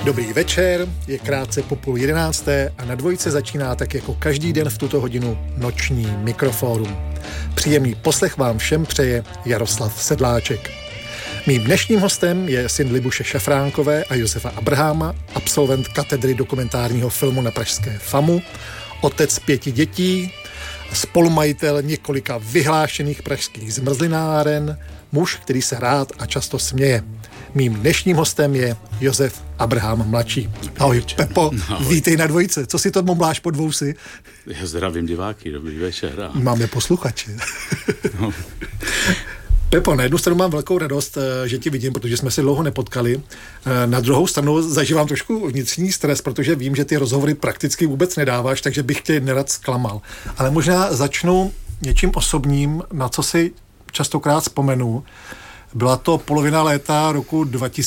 Dobrý večer, je krátce po 10:30 a na Dvojce začíná tak jako každý den v tuto hodinu noční Mikrofórum. Příjemný poslech vám všem přeje Jaroslav Sedláček. Mým dnešním hostem je syn Libuše Šafránkové a Josefa Abrahama, absolvent katedry dokumentárního filmu na pražské FAMu, otec 5 dětí, spolumajitel několika vyhlášených pražských zmrzlináren, muž, který se rád a často směje. Mým dnešním hostem je Josef Abraham mladší. Ahoj, Pepo, ahoj. Vítej na Dvojce. Co si to mumláš pod vousy? Já zdravím diváky, dobrý večer. Máme posluchače. No. Pepo, na jednu stranu mám velkou radost, že ti vidím, protože jsme se dlouho nepotkali. Na druhou stranu zažívám trošku vnitřní stres, protože vím, že ty rozhovory prakticky vůbec nedáváš, takže bych tě nerad zklamal. Ale možná začnu něčím osobním, na co si častokrát vzpomenu. Byla to polovina léta roku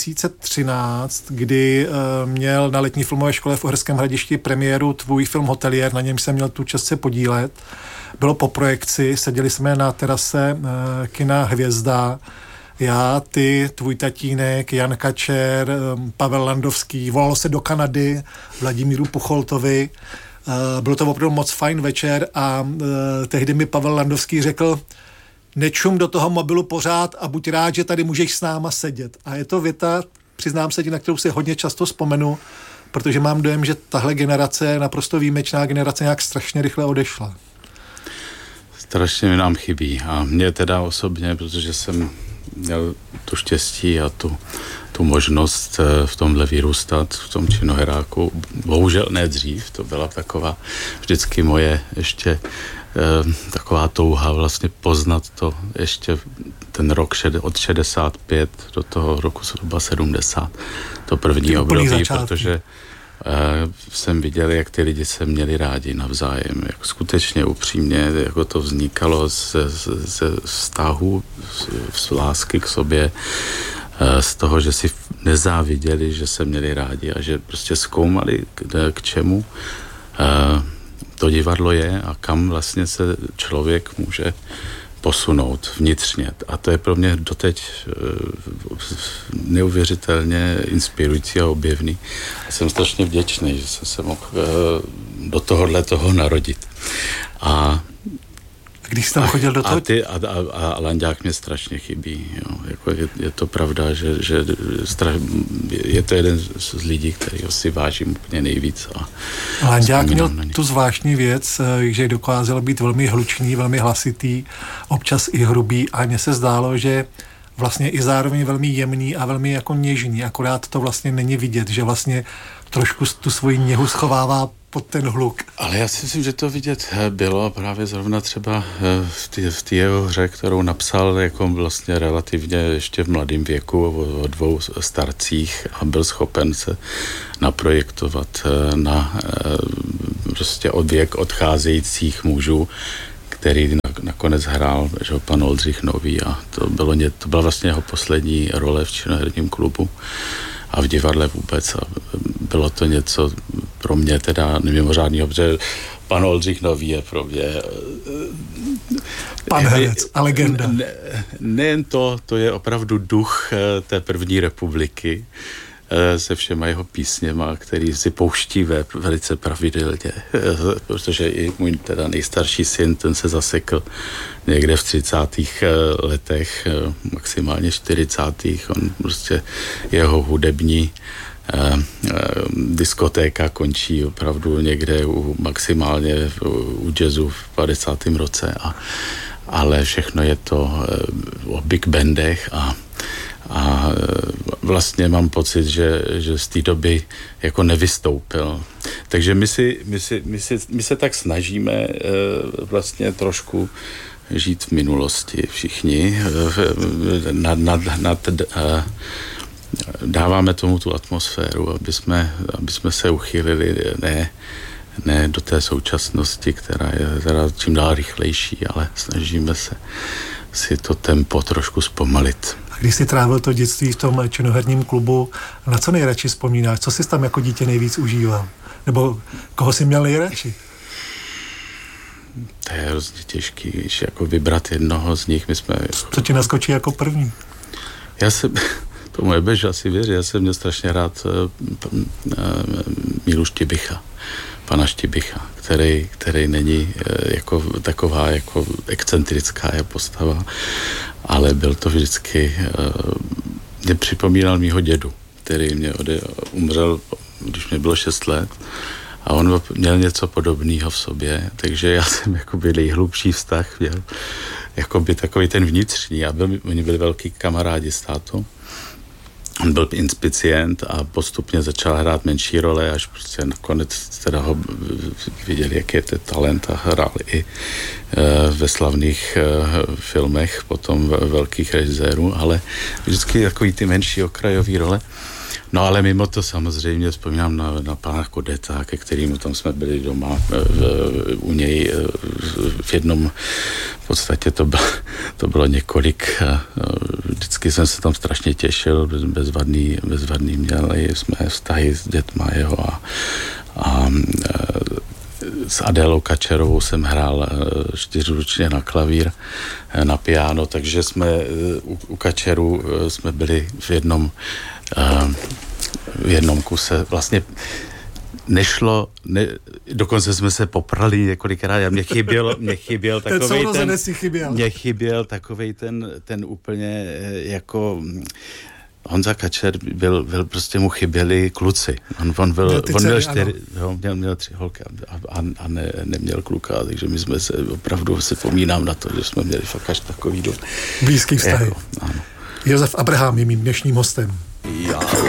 2013, kdy měl na letní filmové škole v Uherském Hradišti premiéru tvůj film Hotelier, na něm jsem měl tu čest se podílet. Bylo po projekci, seděli jsme na terase kina Hvězda, já, ty, tvůj tatínek, Jan Kačer, Pavel Landovský, volalo se do Kanady, Vladimíru Pucholtovi. Bylo to opravdu moc fajn večer a tehdy mi Pavel Landovský řekl: nečum do toho mobilu pořád a buď rád, že tady můžeš s náma sedět. A je to věta, přiznám se ti, na kterou si hodně často vzpomenu, protože mám dojem, že tahle generace, naprosto výjimečná generace, nějak strašně rychle odešla. Strašně mi nám chybí. A mě teda osobně, protože jsem měl to štěstí a tu možnost v tomhle vyrůstat, v tom činoheráku. Bohužel ne dřív, to byla taková vždycky moje ještě taková touha vlastně poznat to ještě ten rok od 65 do toho roku zhruba 70, to první období, protože jsem viděl, jak ty lidi se měli rádi navzájem, jak skutečně upřímně, jako to vznikalo ze vztahu, z lásky k sobě, z toho, že si nezáviděli, že se měli rádi a že prostě zkoumali, k čemu to divadlo je a kam vlastně se člověk může posunout vnitřně. A to je pro mě doteď neuvěřitelně inspirující a objevný. A jsem strašně vděčný, že jsem se mohl do toho narodit. A když jsi tam chodil do toho... A Landák mě strašně chybí. Jo. Jako je to pravda, že je to jeden z lidí, kterýho si vážím úplně nejvíc. Landák měl tu zvláštní věc, že dokázal být velmi hlučný, velmi hlasitý, občas i hrubý a mně se zdálo, že vlastně i zároveň velmi jemný a velmi jako něžný, akorát to vlastně není vidět, že vlastně trošku tu svoji něhu schovává pod ten hluk. Ale já si myslím, že to vidět bylo právě zrovna třeba v té jeho hře, kterou napsal jako vlastně relativně ještě v mladém věku o 2 starcích a byl schopen se naprojektovat na prostě věk odcházejících mužů, který nakonec hrál, že pan Oldřich Nový a to byla vlastně jeho poslední role v činoherním klubu a v divadle vůbec. A bylo to něco pro mě teda mimořádného, protože pan Oldřich Nový je pro mě... Pan herec a legenda. Nejen to je opravdu duch té první republiky se všema jeho písněma, který si pouští velice pravidelně, protože i můj teda nejstarší syn, ten se zasekl někde v 30. letech, maximálně 40. On prostě jeho hudební diskotéka končí opravdu někde maximálně u jazzu v 50. roce, ale všechno je to o big bandech a vlastně mám pocit, že z té doby jako nevystoupil. Takže my se tak snažíme vlastně trošku žít v minulosti všichni. Dáváme tomu tu atmosféru, aby jsme se uchýlili ne do té současnosti, která je teda čím dál rychlejší, ale snažíme se si to tempo trošku zpomalit. A když jsi trávil to dětství v tom činoherním klubu, na co nejradši vzpomínáš? Co jsi tam jako dítě nejvíc užíval? Nebo koho jsi měl nejradši? To je hrozně těžký, když jako vybrat jednoho z nich. Co ti naskočí jako první? tomu nebudeš asi věřit, já jsem měl strašně rád Mílu Štibicha, pana Štibicha, který není jako taková jako excentrická je postava, ale byl to vždycky, mě připomínal mýho dědu, který mě umřel, když mě bylo 6 let, a on měl něco podobného v sobě, takže já jsem jakoby nejhlubší vztah měl, jakoby takový ten vnitřní, a oni byli velký kamarádi s tátou. On byl inspicient a postupně začal hrát menší role, až prostě nakonec teda ho viděli, jaký je ten talent, a hrál i ve slavných filmech, potom velkých režisérů, ale vždycky takový ty menší okrajové role. No ale mimo to samozřejmě vzpomínám na pana Kodeta, ke kterému tam jsme byli doma u něj v jednom, v podstatě to bylo několik, vždycky jsem se tam strašně těšil, bezvadný měli jsme vztahy s dětma jeho a s Adélou Kačerovou jsem hrál 4ručně na klavír, na piano, takže jsme u Kačerů jsme byli v jednom kuse. Vlastně dokonce jsme se poprali několikrát. Mě chyběl takovej ten úplně jako Honza Kačer byl prostě mu chyběli kluci. On měl 3 holky a neměl kluka, takže my jsme se opravdu vzpomínám na to, že jsme měli fakt až takový blízký vztahy. Ano. Josef Abraham je mým dnešním hostem. Já